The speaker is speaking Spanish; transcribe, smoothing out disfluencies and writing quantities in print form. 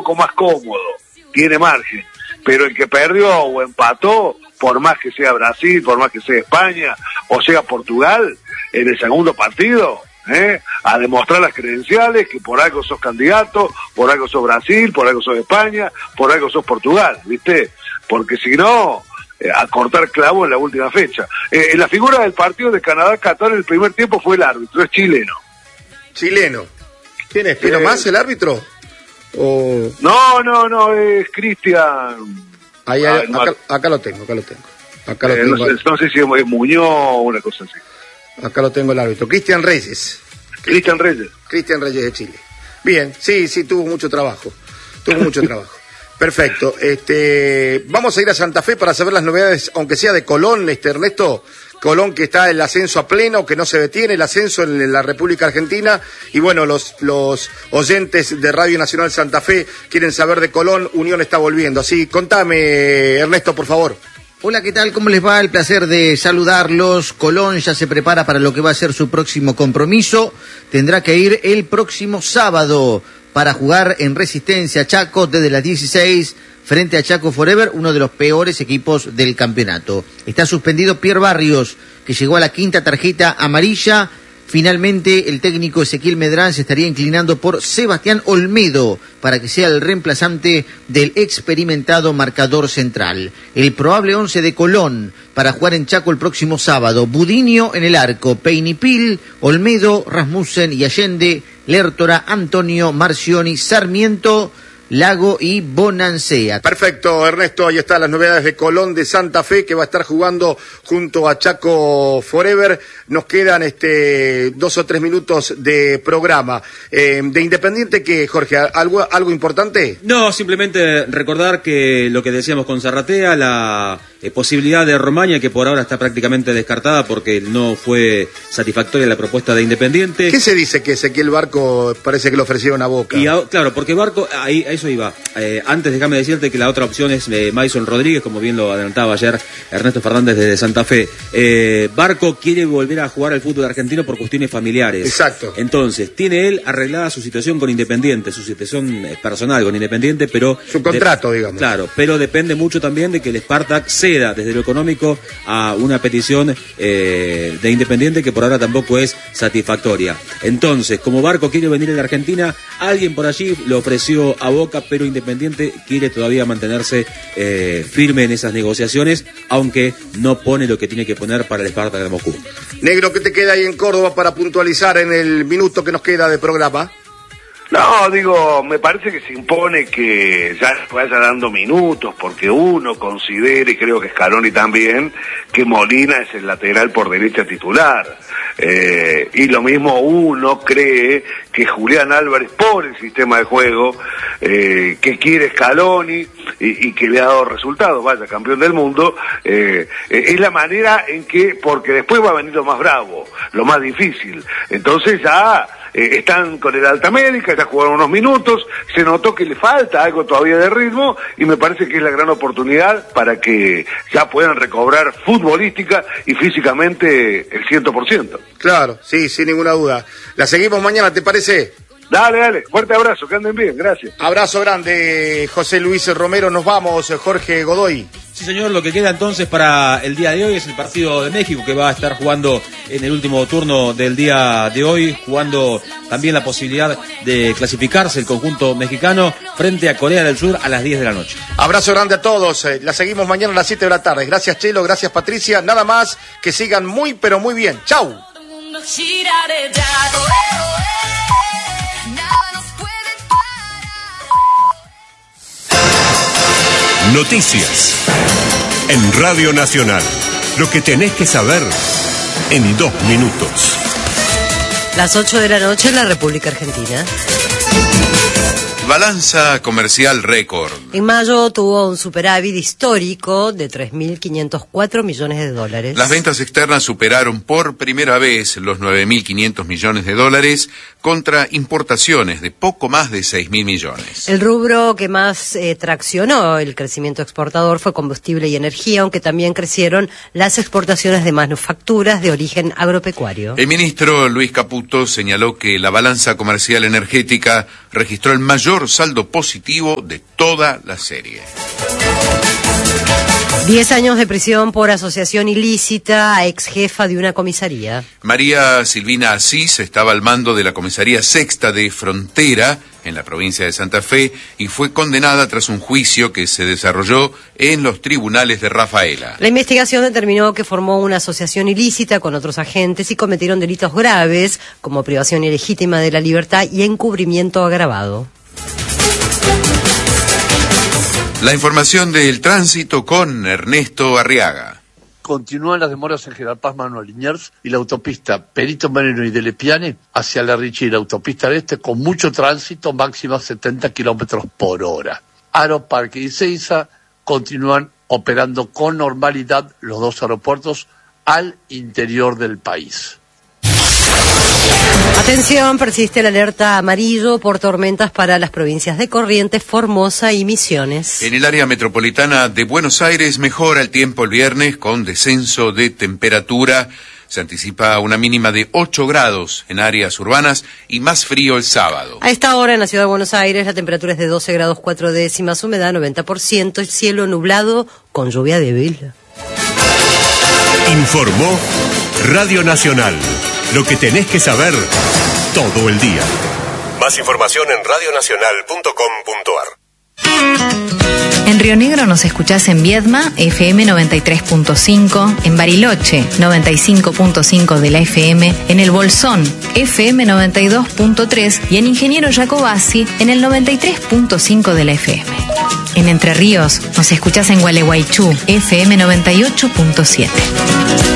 poco más cómodo, tiene margen, pero el que perdió o empató, por más que sea Brasil, por más que sea España, o sea Portugal, en el segundo partido, a demostrar las credenciales, que por algo sos candidato, por algo sos Brasil, por algo sos España, por algo sos Portugal, ¿viste? Porque si no, a cortar clavo en la última fecha. La figura del partido de Canadá-Qatar en el primer tiempo fue el árbitro, es chileno. ¿Chileno? ¿Quién es? ¿Pino más el árbitro? ¿O... No, es Cristian... Acá lo tengo. No sé si es Muñoz o una cosa así. Acá lo tengo el árbitro. Cristian Reyes de Chile. Bien, sí, tuvo mucho trabajo. Perfecto. Vamos a ir a Santa Fe para saber las novedades, aunque sea de Colón, Ernesto. Colón, que está el ascenso a pleno, que no se detiene el ascenso en la República Argentina, y bueno, los oyentes de Radio Nacional Santa Fe quieren saber de Colón. Unión está volviendo, así contame, Ernesto, por favor. Hola, ¿qué tal? ¿Cómo les va? El placer de saludarlos. Colón ya se prepara para lo que va a ser su próximo compromiso. Tendrá que ir el próximo sábado para jugar en Resistencia Chaco desde las 16 frente a Chaco Forever, uno de los peores equipos del campeonato. Está suspendido Pierre Barrios, que llegó a la 5ª tarjeta amarilla. Finalmente, el técnico Ezequiel Medrán se estaría inclinando por Sebastián Olmedo para que sea el reemplazante del experimentado marcador central. El probable 11 de Colón para jugar en Chaco el próximo sábado: Budiño en el arco, Peinipil, Olmedo, Rasmussen y Allende, Lertora, Antonio, Marcioni, Sarmiento, Lago y Bonancea. Perfecto, Ernesto, ahí están las novedades de Colón de Santa Fe, que va a estar jugando junto a Chaco Forever. Nos quedan 2 o 3 minutos de programa. De Independiente, ¿qué, Jorge? ¿Algo importante? No, simplemente recordar que lo que decíamos con Zarratea, la posibilidad de Romaña, que por ahora está prácticamente descartada porque no fue satisfactoria la propuesta de Independiente. ¿Qué se dice que Ezequiel Barco parece que le ofrecieron a Boca? Claro, porque Barco, a eso iba. Antes déjame decirte que la otra opción es Mason Rodríguez, como bien lo adelantaba ayer Ernesto Fernández desde Santa Fe. Barco quiere volver a jugar al fútbol argentino por cuestiones familiares. Exacto. Entonces, tiene él arreglada su situación con Independiente, su situación personal con Independiente, pero... Su contrato, digamos. Claro, pero depende mucho también de que el Spartak ceda desde lo económico a una petición de Independiente que por ahora tampoco es satisfactoria. Entonces, como Barco quiere venir a la Argentina, alguien por allí le ofreció a Boca, pero Independiente quiere todavía mantenerse firme en esas negociaciones, aunque no pone lo que tiene que poner para el Spartak de Moscú. Negro, ¿qué te queda ahí en Córdoba para puntualizar en el minuto que nos queda de programa? No, digo, me parece que se impone que ya vaya dando minutos, porque uno considere, y creo que Scaloni también, que Molina es el lateral por derecha titular. Y lo mismo uno cree que Julián Álvarez, por el sistema de juego que quiere Scaloni y que le ha dado resultados, vaya, campeón del mundo, es la manera en que, porque después va a venir lo más bravo, lo más difícil. Entonces ya... están con el Alta Médica, ya jugaron unos minutos, se notó que le falta algo todavía de ritmo y me parece que es la gran oportunidad para que ya puedan recobrar futbolística y físicamente el 100%. Claro, sí, sin ninguna duda. La seguimos mañana, ¿te parece? Dale, fuerte abrazo, que anden bien, gracias. Abrazo grande, José Luis Romero, nos vamos, Jorge Godoy. Sí, señor, lo que queda entonces para el día de hoy es el partido de México, que va a estar jugando en el último turno del día de hoy, jugando también la posibilidad de clasificarse el conjunto mexicano frente a Corea del Sur a las 10 de la noche. Abrazo grande a todos, la seguimos mañana a las 7 de la tarde. Gracias, Chelo, gracias, Patricia, nada más, que sigan muy, pero muy bien. ¡Chau! Noticias en Radio Nacional. Lo que tenés que saber en 2 minutos. Las 8 de la noche en la República Argentina. Balanza comercial récord. En mayo tuvo un superávit histórico de 3.504 millones de dólares. Las ventas externas superaron por primera vez los 9.500 millones de dólares contra importaciones de poco más de 6.000 millones. El rubro que más traccionó el crecimiento exportador fue combustible y energía, aunque también crecieron las exportaciones de manufacturas de origen agropecuario. El ministro Luis Caputo señaló que la balanza comercial energética registró el mayor saldo positivo de toda la serie. 10 años de prisión por asociación ilícita a ex jefa de una comisaría. María Silvina Asís estaba al mando de la comisaría sexta de Frontera, en la provincia de Santa Fe, y fue condenada tras un juicio que se desarrolló en los tribunales de Rafaela. La investigación determinó que formó una asociación ilícita con otros agentes y cometieron delitos graves, como privación ilegítima de la libertad y encubrimiento agravado. La información del tránsito con Ernesto Arriaga. Continúan las demoras en General Paz, Manuel Liniers y la autopista Perito Moreno y de Lepiane hacia La Richie y la autopista del Este con mucho tránsito, máximo 70 kilómetros por hora. Aro, Parque y Ezeiza continúan operando con normalidad los dos aeropuertos al interior del país. Atención, persiste el alerta amarillo por tormentas para las provincias de Corrientes, Formosa y Misiones. En el área metropolitana de Buenos Aires mejora el tiempo el viernes con descenso de temperatura. Se anticipa una mínima de 8 grados en áreas urbanas y más frío el sábado. A esta hora en la ciudad de Buenos Aires la temperatura es de 12 grados 4 décimas, humedad 90% y cielo nublado con lluvia débil. Informó Radio Nacional. Lo que tenés que saber todo el día. Más información en radionacional.com.ar. En Río Negro nos escuchás en Viedma, FM 93.5, en Bariloche, 95.5 de la FM, en El Bolsón, FM 92.3 y en Ingeniero Jacobasi, en el 93.5 de la FM. En Entre Ríos nos escuchás en Gualeguaychú, FM 98.7.